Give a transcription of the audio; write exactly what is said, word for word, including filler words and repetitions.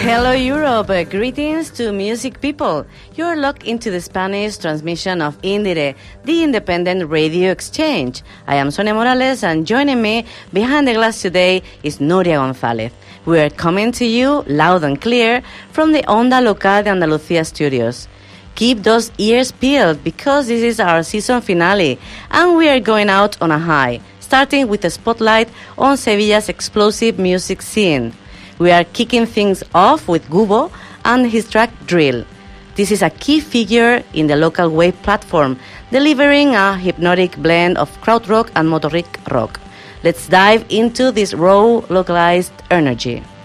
Hello Europe, uh, greetings to music people. You're locked into the Spanish transmission of Indire, the independent radio exchange. I am Sonia Morales, and joining me behind the glass today is Nuria González. We are coming to you loud and clear from the Onda Local de Andalucía studios. Keep those ears peeled because this is our season finale and we are going out on a high, starting with a spotlight on Sevilla's explosive music scene. We are kicking things off with Gubo and his track Drill. This is a key figure in the local wave platform, delivering a hypnotic blend of krautrock and motoric rock. Let's dive into this raw, localized energy.